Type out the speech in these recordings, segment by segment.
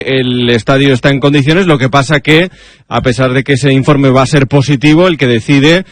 el estadio está en condiciones, lo que pasa que, a pesar de que ese informe va a ser positivo, el que decide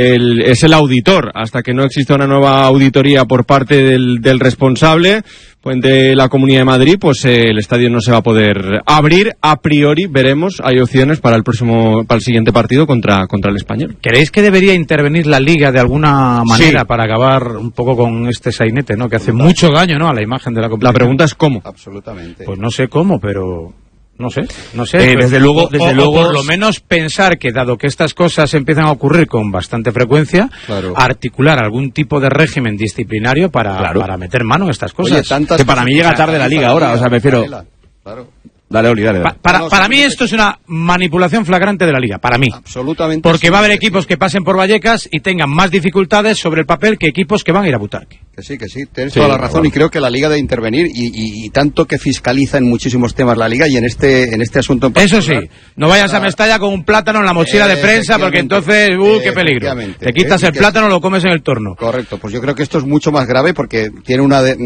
es el auditor. Hasta que no exista una nueva auditoría por parte del responsable pues, de la Comunidad de Madrid, pues el estadio no se va a poder abrir. A priori, veremos, hay opciones para el siguiente partido contra el Español. ¿Creéis que debería intervenir la Liga de alguna manera para acabar un poco con este sainete, ¿no? Que hace mucho daño, ¿no?, a la imagen de la competición? La pregunta es ¿cómo? Absolutamente. Pues no sé cómo, pero... No sé. Desde luego, o por lo menos pensar que, dado que estas cosas empiezan a ocurrir con bastante frecuencia, claro, articular algún tipo de régimen disciplinario para meter mano en estas cosas. Oye, que para mí llega tarde la Liga ahora, o sea, me refiero... Claro. Dale, Oli, dale. Para mí esto es una manipulación flagrante de la Liga, para mí. Absolutamente. Porque va a haber equipos que pasen por Vallecas y tengan más dificultades sobre el papel que equipos que van a ir a Butarque. Que sí, tienes toda la razón, bueno. Y creo que la Liga debe intervenir y tanto que fiscaliza en muchísimos temas la Liga y en este asunto en particular. Eso sí, no vayas a Mestalla con un plátano en la mochila de prensa porque entonces, qué peligro. Te quitas el plátano, lo comes en el torno. Correcto, pues yo creo que esto es mucho más grave porque tiene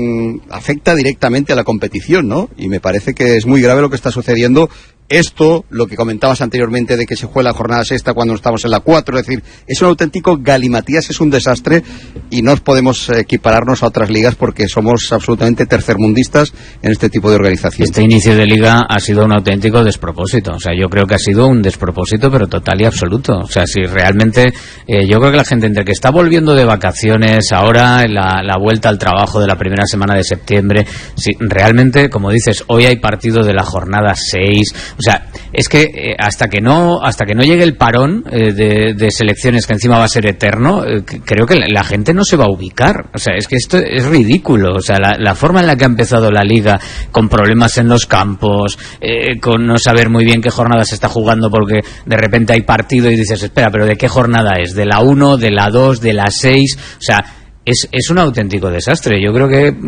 afecta directamente a la competición, ¿no? Y me parece que es muy grave lo que está sucediendo. Esto, lo que comentabas anteriormente de que se juega la jornada sexta cuando estamos en la 4, es decir, es un auténtico galimatías, es un desastre y no podemos equipararnos a otras ligas porque somos absolutamente tercermundistas en este tipo de organización. Este inicio de liga ha sido un auténtico despropósito, o sea, yo creo que ha sido un despropósito pero total y absoluto, o sea, si realmente yo creo que la gente entre que está volviendo de vacaciones ahora, la vuelta al trabajo de la primera semana de septiembre, si realmente, como dices, hoy hay partido de la jornada 6. O sea, es que hasta que no llegue el parón de selecciones, que encima va a ser eterno, creo que la gente no se va a ubicar. O sea, es que esto es ridículo. O sea, la forma en la que ha empezado la Liga, con problemas en los campos, con no saber muy bien qué jornada se está jugando porque de repente hay partido y dices, espera, ¿pero de qué jornada es? ¿De la 1, de la 2, de la 6? O sea... Es un auténtico desastre. Yo creo que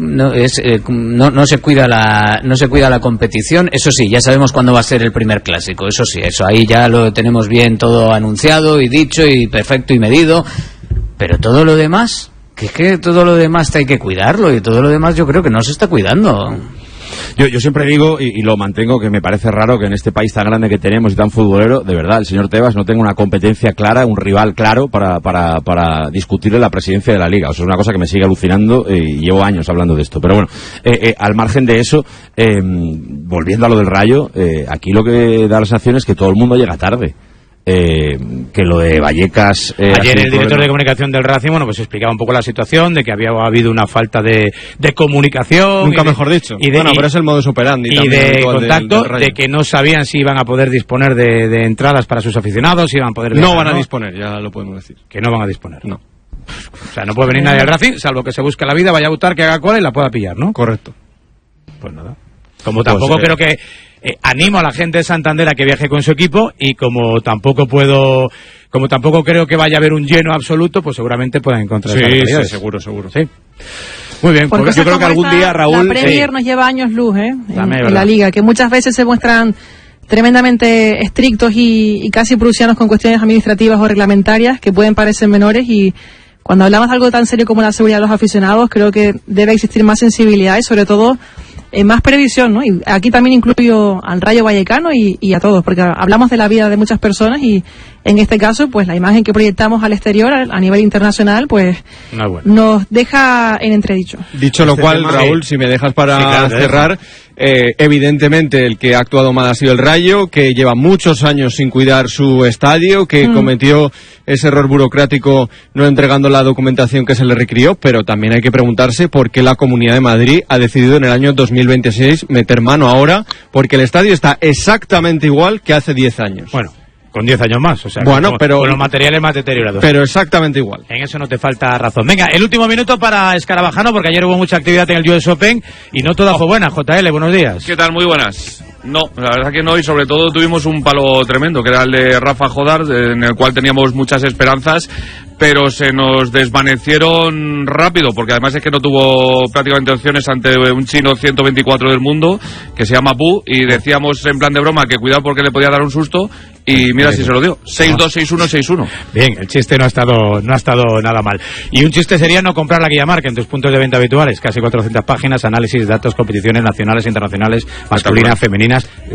no se cuida la competición. Eso sí, ya sabemos cuándo va a ser el primer clásico. Eso sí, eso ahí ya lo tenemos bien todo anunciado y dicho y perfecto y medido. Pero todo lo demás, que todo lo demás hay que cuidarlo y todo lo demás yo creo que no se está cuidando. Yo siempre digo, y lo mantengo, que me parece raro que en este país tan grande que tenemos y tan futbolero, de verdad, el señor Tebas no tenga una competencia clara, un rival claro para discutirle la presidencia de la Liga. O sea, es una cosa que me sigue alucinando y llevo años hablando de esto. Pero bueno, al margen de eso, volviendo a lo del Rayo, aquí lo que da la sensación es que todo el mundo llega tarde. Que lo de Vallecas... Ayer el director de comunicación del Racing, pues explicaba un poco la situación de que había habido una falta de comunicación... Nunca mejor dicho. Pero es el modus operandi. Y de contacto, de que no sabían si iban a poder disponer de entradas para sus aficionados, si iban a poder... No van a disponer, ya lo podemos decir. Que no van a disponer. No. O sea, no puede venir nadie al Racing, salvo que se busque la vida, vaya a Butarque, que haga cola y la pueda pillar, ¿no? Correcto. Pues nada. Como tampoco creo que... animo a la gente de Santander a que viaje con su equipo y como tampoco creo que vaya a haber un lleno absoluto, pues seguramente puedan encontrar. Sí, seguro. Sí. Muy bien, pues yo creo que algún día, Raúl... La Premier nos lleva años luz, en verdad. La Liga, que muchas veces se muestran tremendamente estrictos y casi prusianos con cuestiones administrativas o reglamentarias que pueden parecer menores y cuando hablamos de algo tan serio como la seguridad de los aficionados, creo que debe existir más sensibilidad y sobre todo más previsión, ¿no? Y aquí también incluyo al Rayo Vallecano y a todos, porque hablamos de la vida de muchas personas y en este caso, pues la imagen que proyectamos al exterior, a nivel internacional, pues nos deja en entredicho. Dicho lo cual, Raúl, si me dejas para cerrar, evidentemente el que ha actuado mal ha sido el Rayo, que lleva muchos años sin cuidar su estadio, que cometió ese error burocrático no entregando la documentación que se le requirió, pero también hay que preguntarse por qué la Comunidad de Madrid ha decidido en el año 2026 meter mano ahora, porque el estadio está exactamente igual que hace 10 años. Bueno, con 10 años más, o sea, pero con los materiales más deteriorados. Pero exactamente igual. En eso no te falta razón. Venga, el último minuto para Escarabajano, porque ayer hubo mucha actividad en el US Open y no toda fue buena. JL, buenos días. ¿Qué tal? Muy buenas. No, la verdad que no, y sobre todo tuvimos un palo tremendo, que era el de Rafa Jodar, en el cual teníamos muchas esperanzas, pero se nos desvanecieron rápido, porque además es que no tuvo prácticamente opciones ante un chino 124 del mundo, que se llama Pu, y decíamos en plan de broma que cuidado porque le podía dar un susto, y mira si se lo dio, 6-2, 6-1, 6-1. Bien, el chiste no ha estado nada mal. Y un chiste sería no comprar la guía Marca en tus puntos de venta habituales, casi 400 páginas, análisis, datos, competiciones nacionales e internacionales, masculinas, femeninas.